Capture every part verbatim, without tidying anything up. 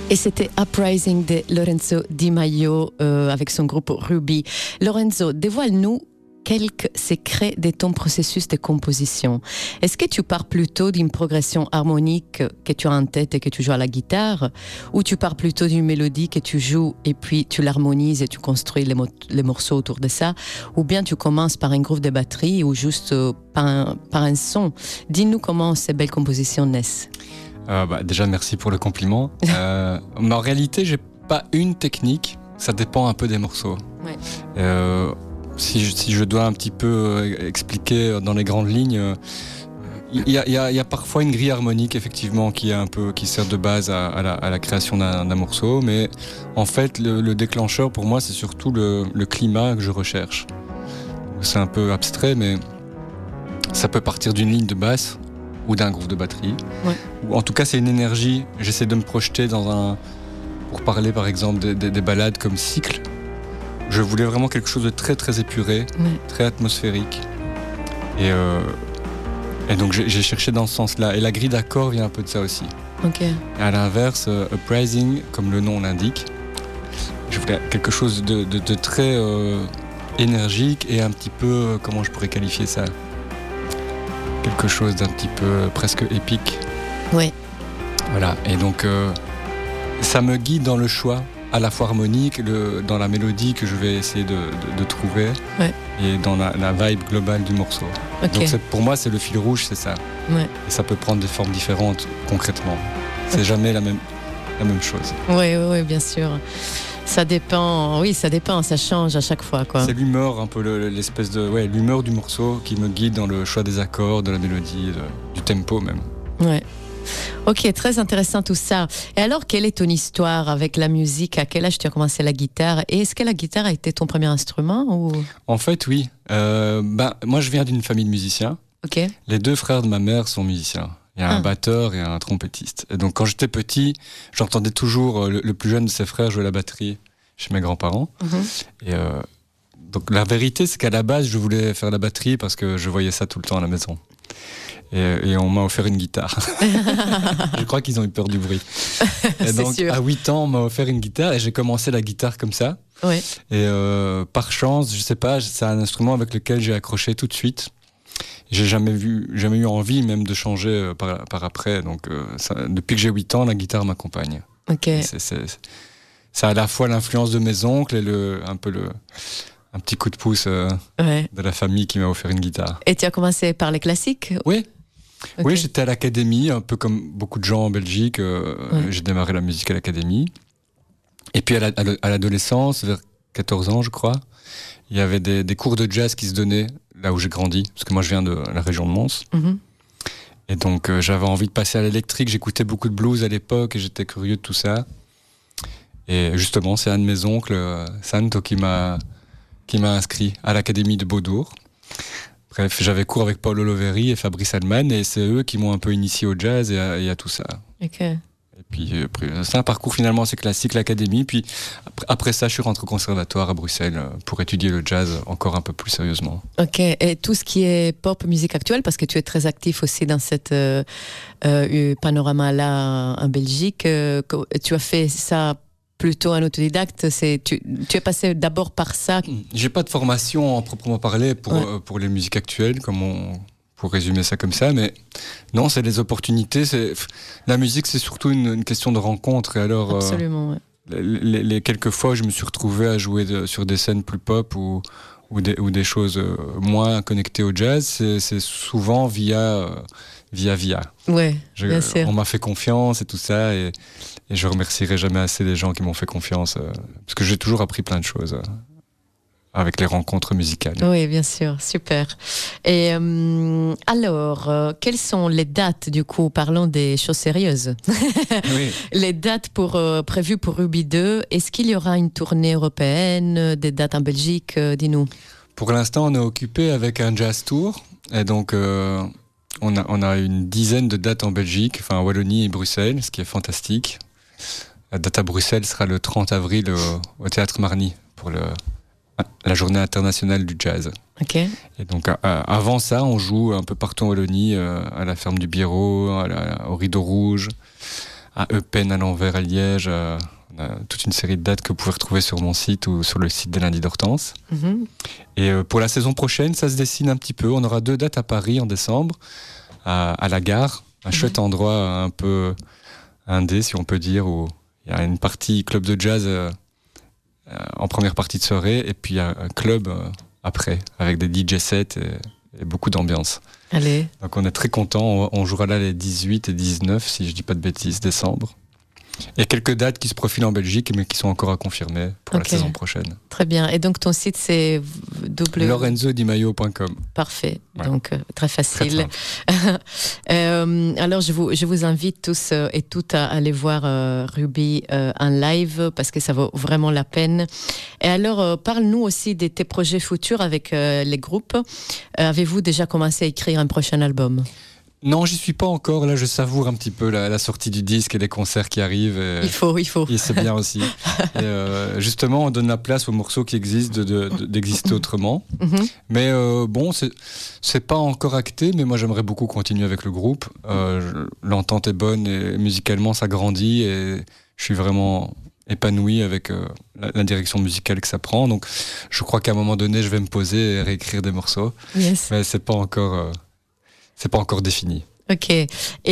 Et c'était Uprising de Lorenzo Di Maio euh, avec son groupe Ruby. Lorenzo, dévoile-nous quelques secrets de ton processus de composition. Est-ce que tu pars plutôt d'une progression harmonique que tu as en tête et que tu joues à la guitare, ou tu pars plutôt d'une mélodie que tu joues et puis tu l'harmonises et tu construis les, mo- les morceaux autour de ça, ou bien tu commences par un groove de batterie ou juste euh, par, un, par un son? Dis-nous comment ces belles compositions naissent. Euh, bah, déjà, merci pour le compliment. Euh, mais en réalité, j'ai pas une technique. Ça dépend un peu des morceaux. Ouais. Euh, si, je, si je dois un petit peu expliquer dans les grandes lignes, il y a, y a, y a parfois une grille harmonique effectivement qui est un peu qui sert de base à, à, la, à la création d'un, d'un morceau. Mais en fait, le, le déclencheur pour moi, c'est surtout le, le climat que je recherche. C'est un peu abstrait, mais ça peut partir d'une ligne de basse ou d'un groove de batterie. Ouais. Ou en tout cas, c'est une énergie. J'essaie de me projeter dans un... Pour parler, par exemple, des, des, des ballades comme Cycle. Je voulais vraiment quelque chose de très, très épuré, Ouais. très atmosphérique. Et, euh, et donc, j'ai, j'ai cherché dans ce sens-là. Et la grille d'accords vient un peu de ça aussi. Ok. Et à l'inverse, euh, Uprising, comme le nom l'indique, je voulais quelque chose de, de, de très euh, énergique et un petit peu... euh, Comment je pourrais qualifier ça ? Quelque chose d'un petit peu presque épique. Ouais. Voilà, et donc euh, ça me guide dans le choix, à la fois harmonique, le, dans la mélodie que je vais essayer de, de, de trouver, Ouais. et dans la, la vibe globale du morceau. Ok. Donc c'est, pour moi, c'est le fil rouge, c'est ça. Ouais. Et ça peut prendre des formes différentes, concrètement. C'est Ok. jamais la même, la même chose. Oui, oui, oui, bien sûr. Ça dépend, oui, ça dépend, ça change à chaque fois, quoi. C'est l'humeur, un peu le, l'espèce de... Ouais, l'humeur du morceau qui me guide dans le choix des accords, de la mélodie, de, du tempo même. Ouais. Ok, très intéressant tout ça. Et alors, quelle est ton histoire avec la musique? À quel âge tu as commencé la guitare? Et est-ce que la guitare a été ton premier instrument ou... En fait, oui. Euh, ben, moi, je viens d'une famille de musiciens. Ok. Les deux frères de ma mère sont musiciens. Il y a un Ah. batteur et un trompettiste. Et donc, quand j'étais petit, j'entendais toujours le, le plus jeune de ses frères jouer la batterie chez mes grands-parents. Mm-hmm. Et euh, donc, la vérité, c'est qu'à la base, je voulais faire la batterie parce que je voyais ça tout le temps à la maison. Et, et on m'a offert une guitare. Je crois qu'ils ont eu peur du bruit. Et C'est donc, sûr. à huit ans, on m'a offert une guitare et j'ai commencé la guitare comme ça. Ouais. Et euh, par chance, je sais pas, c'est un instrument avec lequel j'ai accroché tout de suite. J'ai jamais vu, jamais eu envie même de changer euh, par, par après. Donc, euh, ça, depuis que j'ai huit ans, la guitare m'accompagne. Ok. Et C'est, c'est, c'est à la fois l'influence de mes oncles et le, un peu le, un petit coup de pouce euh, Ouais. de la famille qui m'a offert une guitare. Et tu as commencé par les classiques? Oui. Ok. Oui, j'étais à l'académie, un peu comme beaucoup de gens en Belgique. Euh, Ouais. J'ai démarré la musique à l'académie. Et puis à, la, à l'adolescence, vers quatorze ans, je crois, il y avait des, des cours de jazz qui se donnaient là où j'ai grandi, parce que moi je viens de la région de Mons. Mhm. Et donc euh, j'avais envie de passer à l'électrique. J'écoutais beaucoup de blues à l'époque et j'étais curieux de tout ça. Et justement, c'est un de mes oncles, euh, Santo, qui m'a, qui m'a inscrit à l'académie de Beaudour. Bref, j'avais cours avec Paolo Loveri et Fabrice Alman, et c'est eux qui m'ont un peu initié au jazz et à, et à tout ça. Ok. Et puis, euh, après, c'est un parcours finalement assez classique, l'académie. Puis après, après ça, je suis rentré au conservatoire à Bruxelles euh, pour étudier le jazz encore un peu plus sérieusement. Ok. Et tout ce qui est pop, musique actuelle, parce que tu es très actif aussi dans cette euh, euh, panorama-là en Belgique, euh, tu as fait ça plutôt en autodidacte. C'est, tu, tu es passé d'abord par ça. J'ai pas de formation en proprement parler pour, Ouais. euh, pour les musiques actuelles, comme on, pour résumer ça comme ça, mais non, c'est les opportunités. C'est, la musique, c'est surtout une, une question de rencontre. Et alors, euh, Absolument, ouais. les, les, les quelques fois où je me suis retrouvé à jouer de, sur des scènes plus pop ou, ou, des, ou des choses euh, moins connectées au jazz, c'est, c'est souvent via, euh, via via. Ouais, Je, bien sûr. on m'a fait confiance et tout ça, et, et je remercierai jamais assez les gens qui m'ont fait confiance, euh, parce que j'ai toujours appris plein de choses euh, avec les rencontres musicales. Oui, bien sûr, super. Et euh, alors, euh, quelles sont les dates, du coup, parlons des choses sérieuses. Oui. Les dates pour, euh, prévues pour Ruby deux, est-ce qu'il y aura une tournée européenne, des dates en Belgique, euh, dis-nous. Pour l'instant, on est occupé avec un jazz tour, et donc euh, on a, on a une dizaine de dates en Belgique, enfin Wallonie et Bruxelles, ce qui est fantastique. La date à Bruxelles sera le trente avril au, au Théâtre Marny pour le, la journée internationale du jazz. Ok. Et donc à, à, avant ça, on joue un peu partout en Wallonie, euh, à la ferme du Biérot, à la, au Rideau Rouge, à Eupen, à l'Anvers, à Liège. À, on a toute une série de dates que vous pouvez retrouver sur mon site ou sur le site des Lundis d'Hortense. Mm-hmm. Et euh, pour la saison prochaine, ça se dessine un petit peu. On aura deux dates à Paris en décembre, à, à la Gare, un mm-hmm. chouette endroit un peu indé, si on peut dire, où il y a une partie club de jazz euh, euh, en première partie de soirée, et puis il y a un club euh, après, avec des D J sets et, et beaucoup d'ambiance. Allez. Donc on est très contents. On, on jouera là les dix-huit et dix-neuf, si je dis pas de bêtises, décembre. Il y a quelques dates qui se profilent en Belgique, mais qui sont encore à confirmer pour okay. la saison prochaine. Très bien. Et donc ton site, c'est w... lorenzo di maio point com. Parfait. Ouais. Donc euh, très facile. Très euh, alors je vous, je vous invite tous euh, et toutes à aller voir euh, Ruby euh, en live, parce que ça vaut vraiment la peine. Et alors, euh, parle-nous aussi de tes projets futurs avec euh, les groupes. Euh, avez-vous déjà commencé à écrire un prochain album ? Non, j'y suis pas encore. Là, je savoure un petit peu la, la sortie du disque et les concerts qui arrivent. Et, il faut, il faut. Et c'est bien aussi. Et euh, justement, on donne la place aux morceaux qui existent de, de, de, d'exister autrement. Mm-hmm. Mais euh, bon, c'est, c'est pas encore acté, mais moi, j'aimerais beaucoup continuer avec le groupe. Euh, l'entente est bonne et musicalement, ça grandit et je suis vraiment épanoui avec euh, la, la direction musicale que ça prend. Donc, je crois qu'à un moment donné, je vais me poser et réécrire des morceaux. Yes. Mais c'est pas encore... Euh, C'est pas encore défini. Ok. Et,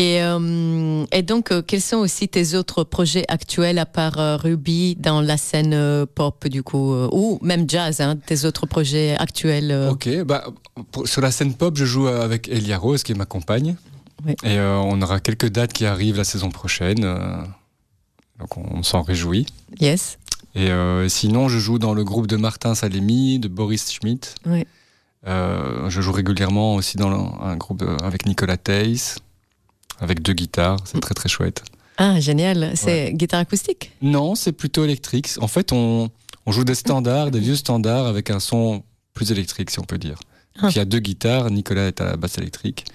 euh, et donc, euh, quels sont aussi tes autres projets actuels à part euh, Ruby dans la scène euh, pop, du coup, euh, ou même jazz, hein, tes autres projets actuels euh... Ok. Bah, pour, sur la scène pop, je joue avec Elia Rose, qui est ma compagne. Oui. Et euh, on aura quelques dates qui arrivent la saison prochaine. Euh, donc, on, on s'en réjouit. Yes. Et euh, sinon, je joue dans le groupe de Martin Salemi, de Boris Schmidt. Oui. Euh, je joue régulièrement aussi dans le, un groupe de, avec Nicolas Theis, avec deux guitares, c'est très très chouette. Ah, génial. C'est ouais. Guitare acoustique ? Non, c'est plutôt électrique. En fait, on, on joue des standards, des vieux standards avec un son plus électrique, si on peut dire. Ah. Il y a deux guitares, Nicolas est à la basse électrique,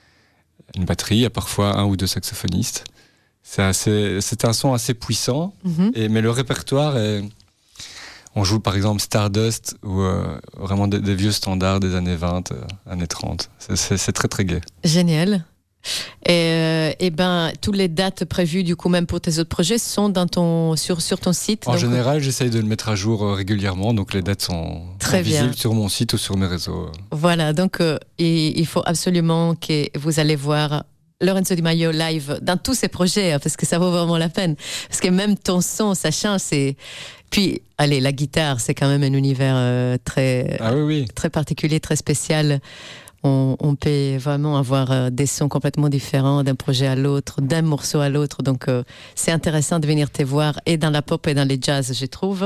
une batterie, il y a parfois un ou deux saxophonistes. C'est, assez, c'est un son assez puissant, mm-hmm. et, mais le répertoire est... On joue par exemple Stardust ou euh, vraiment des, des vieux standards des années vingt, euh, années trente. C'est, c'est, c'est très très gai. Génial. Et, euh, et ben, toutes les dates prévues du coup même pour tes autres projets sont dans ton, sur, sur ton site. En donc... général, j'essaye de le mettre à jour euh, régulièrement, donc les dates sont, sont visibles sur mon site ou sur mes réseaux. Voilà, donc euh, il, il faut absolument que vous allez voir Lorenzo Di Maio live dans tous ses projets, hein, parce que ça vaut vraiment la peine. Parce que même ton son, ça change, c'est... Puis, allez, la guitare, c'est quand même un univers euh, très, ah oui, oui. très particulier, très spécial. On, on peut vraiment avoir euh, des sons complètement différents d'un projet à l'autre, d'un morceau à l'autre. Donc, euh, c'est intéressant de venir te voir et dans la pop et dans les jazz, je trouve.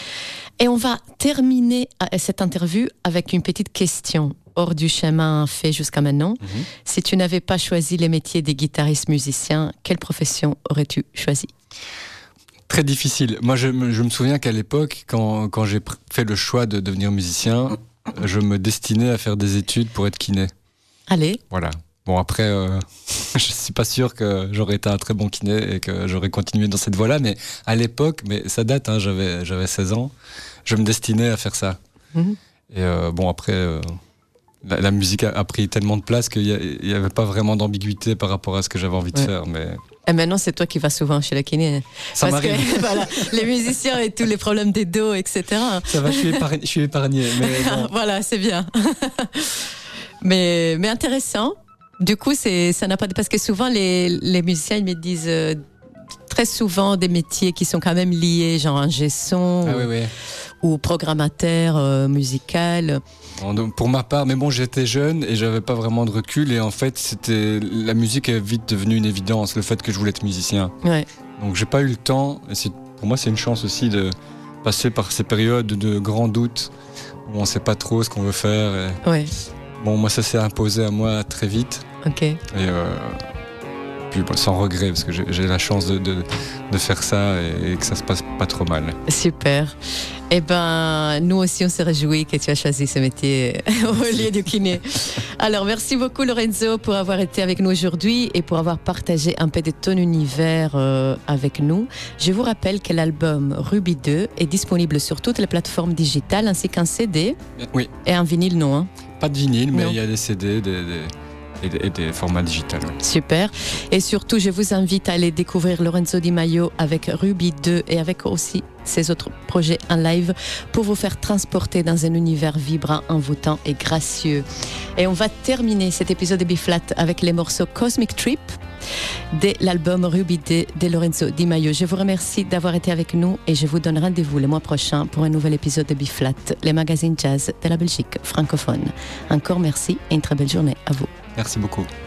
Et on va terminer cette interview avec une petite question hors du chemin fait jusqu'à maintenant. Mm-hmm. Si tu n'avais pas choisi les métiers des guitaristes musiciens, quelle profession aurais-tu choisi ? Très difficile. Moi, je me, je me souviens qu'à l'époque, quand, quand j'ai fait le choix de devenir musicien, je me destinais à faire des études pour être kiné. Allez. Voilà. Bon, après, euh, je suis pas sûr que j'aurais été un très bon kiné et que j'aurais continué dans cette voie-là, mais à l'époque, mais ça date, hein, j'avais, j'avais seize ans, je me destinais à faire ça. Mm-hmm. Et euh, bon, après, euh, la, la musique a, a pris tellement de place qu'il n'y avait pas vraiment d'ambiguïté par rapport à ce que j'avais envie de ouais. faire, mais... Et maintenant, c'est toi qui vas souvent chez le kiné. Ça Parce m'arrive. Que, voilà, les musiciens et tous les problèmes des dos, et cetera. Ça va, je suis épargné. Je suis épargné mais bon. Voilà, c'est bien. mais, mais intéressant. Du coup, c'est, ça n'a pas... Parce que souvent, les, les musiciens, ils me disent euh, très souvent des métiers qui sont quand même liés, genre ingé son, ah, ou, oui, oui. ou programmateur euh, musical. Pour ma part, mais bon, j'étais jeune et j'avais pas vraiment de recul et en fait, c'était la musique est vite devenue une évidence, le fait que je voulais être musicien. Ouais. Donc j'ai pas eu le temps. Et c'est, pour moi, c'est une chance aussi de passer par ces périodes de grands doutes où on sait pas trop ce qu'on veut faire. Et... Ouais. Bon, moi, ça s'est imposé à moi très vite. Ok. Et euh... puis bon, sans regret parce que j'ai, j'ai la chance de, de, de faire ça et, et que ça se passe pas trop mal. Super. Eh ben, nous aussi, on se réjouit que tu as choisi ce métier au lieu du kiné. Alors, merci beaucoup, Lorenzo, pour avoir été avec nous aujourd'hui et pour avoir partagé un peu de ton univers euh, avec nous. Je vous rappelle que l'album Ruby deux est disponible sur toutes les plateformes digitales ainsi qu'un C D. Oui. Et un vinyle, non hein? Pas de vinyle, mais il y a des C D, des, des, et, et des formats digitaux. Ouais. Super. Et surtout, je vous invite à aller découvrir Lorenzo Di Maio avec Ruby deux et avec aussi ses autres projets en live pour vous faire transporter dans un univers vibrant, envoûtant et gracieux. Et on va terminer cet épisode de B-Flat avec les morceaux Cosmic Trip de l'album Ruby deux de Lorenzo Di Maio. Je vous remercie d'avoir été avec nous et je vous donne rendez-vous le mois prochain pour un nouvel épisode de B-Flat, les magazines jazz de la Belgique francophone. Encore merci et une très belle journée à vous. Merci beaucoup.